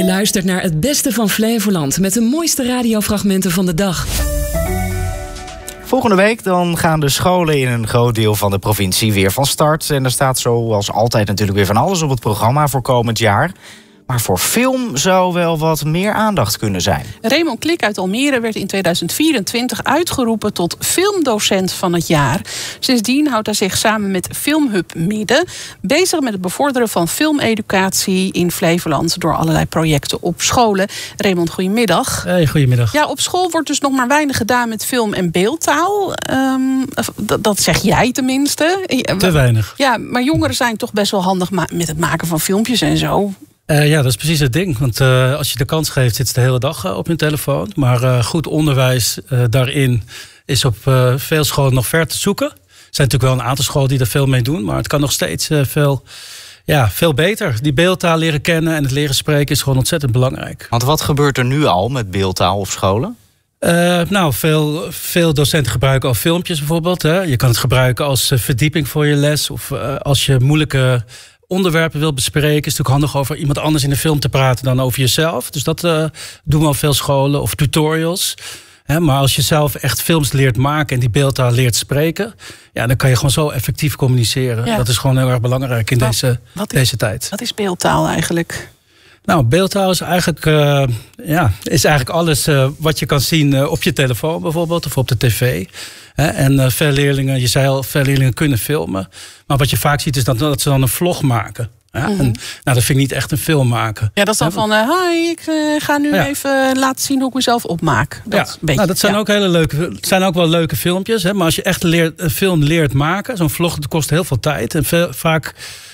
Je luistert naar het beste van Flevoland met de mooiste radiofragmenten van de dag. Volgende week dan gaan de scholen in een groot deel van de provincie weer van start. En er staat zoals altijd natuurlijk weer van alles op het programma voor komend jaar. Maar voor film zou wel wat meer aandacht kunnen zijn. Raymond Klik uit Almere werd in 2024 uitgeroepen tot filmdocent van het jaar. Sindsdien houdt hij zich samen met Filmhub Midden bezig met het bevorderen van filmeducatie in Flevoland door allerlei projecten op scholen. Raymond, goedemiddag. Hey, goedemiddag. Ja, op school wordt dus nog maar weinig gedaan met film- en beeldtaal. Dat zeg jij tenminste. Te weinig. Ja, maar jongeren zijn toch best wel handig met het maken van filmpjes en zo. Ja, dat is precies het ding. Want als je de kans geeft, zit ze de hele dag op hun telefoon. Maar goed onderwijs daarin is op veel scholen nog ver te zoeken. Er zijn natuurlijk wel een aantal scholen die er veel mee doen. Maar het kan nog steeds veel beter. Die beeldtaal leren kennen en het leren spreken is gewoon ontzettend belangrijk. Want wat gebeurt er nu al met beeldtaal op scholen? Veel docenten gebruiken al filmpjes bijvoorbeeld. Hè. Je kan het gebruiken als verdieping voor je les. Of als je moeilijke onderwerpen wil bespreken, is het natuurlijk handig over iemand anders in de film te praten dan over jezelf. Dus dat doen we op veel scholen. Of tutorials. Maar als je zelf echt films leert maken en die beeldtaal leert spreken, ja, dan kan je gewoon zo effectief communiceren. Ja. Dat is gewoon heel erg belangrijk in deze tijd. Wat is beeldtaal eigenlijk? Nou, beeldtaal is eigenlijk alles wat je kan zien op je telefoon bijvoorbeeld of op de tv. En veel leerlingen, je zei al, veel leerlingen kunnen filmen. Maar wat je vaak ziet is dat ze dan een vlog maken. Ja? Mm-hmm. En, dat vind ik niet echt een film maken. Ja, dat is dan van, hi, ik ga nu even laten zien hoe ik mezelf opmaak. Dat zijn ook hele leuke, het zijn ook wel leuke filmpjes. Maar als je echt een film leert maken, zo'n vlog, dat kost heel veel tijd. En vaak